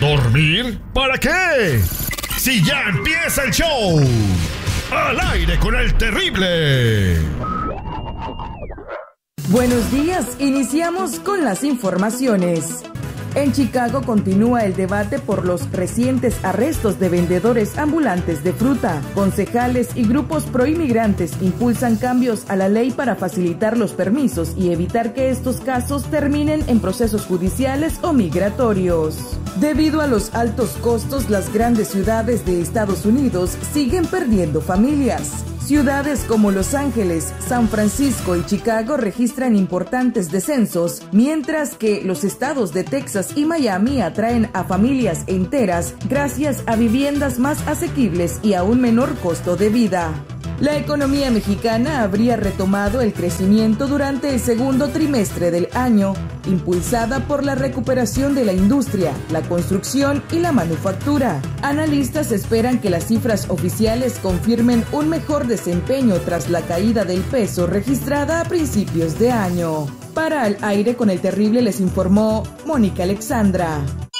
¿Dormir? ¿Para qué? Si ya empieza el show. Al aire con el terrible. Buenos días, iniciamos con las informaciones. En Chicago continúa el debate por los recientes arrestos de vendedores ambulantes de fruta. Concejales y grupos proinmigrantes impulsan cambios a la ley para facilitar los permisos y evitar que estos casos terminen en procesos judiciales o migratorios. Debido a los altos costos, las grandes ciudades de Estados Unidos siguen perdiendo familias. Ciudades como Los Ángeles, San Francisco y Chicago registran importantes descensos, mientras que los estados de Texas y Miami atraen a familias enteras gracias a viviendas más asequibles y a un menor costo de vida. La economía mexicana habría retomado el crecimiento durante el segundo trimestre del año, impulsada por la recuperación de la industria, la construcción y la manufactura. Analistas esperan que las cifras oficiales confirmen un mejor desempeño tras la caída del peso registrada a principios de año. Para Al Aire con el Terrible les informó Mónica Alexandra.